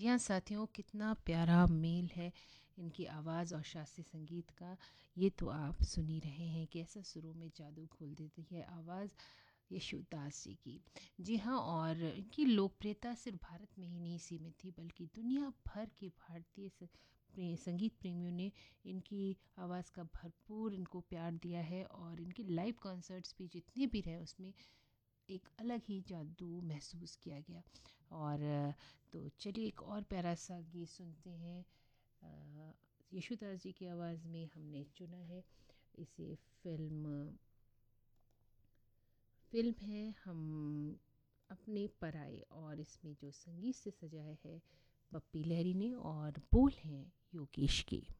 जी हाँ साथियों, कितना प्यारा मेल है इनकी आवाज़ और शास्त्रीय संगीत का। ये तो आप सुन ही रहे हैं, कैसा सुरों में जादू घोल देती है आवाज़ यशोदास जी की। जी हाँ, और इनकी लोकप्रियता सिर्फ भारत में ही नहीं सीमित थी, बल्कि दुनिया भर के भारतीय संगीत प्रेमियों ने इनकी आवाज़ का भरपूर इनको प्यार दिया है। और इनके लाइव कॉन्सर्ट्स भी जितने भी रहे, उसमें एक अलग ही जादू महसूस किया गया। और तो चलिए एक और प्यारा सा गीत सुनते हैं। यशोदास जी की आवाज़ में हमने चुना है इसे। फिल्म है हम अपने पराए, और इसमें जो संगीत से सजाया है पप्पी लहरी ने, और बोल हैं योगेश के।